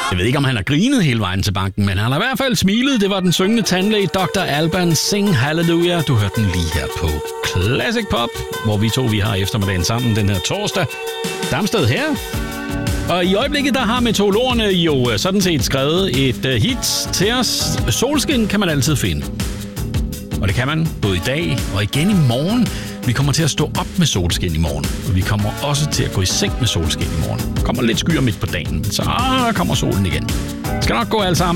Jeg ved ikke, om han har grinet hele vejen til banken, men han har i hvert fald smilet. Det var den syngende tandlæge Dr. Alban. Sing Hallelujah. Du hørte den lige her på Classic Pop, hvor vi har eftermiddagen sammen den her torsdag. Damsted her. Og i øjeblikket, der har meteorologerne jo sådan set skrevet et hit til os. Solskin kan man altid finde. Og det kan man både i dag og igen i morgen. Vi kommer til at stå op med solskin i morgen. Og vi kommer også til at gå i seng med solskin i morgen. Kommer lidt skyer midt på dagen, så kommer solen igen. Skal nok gå alt sammen.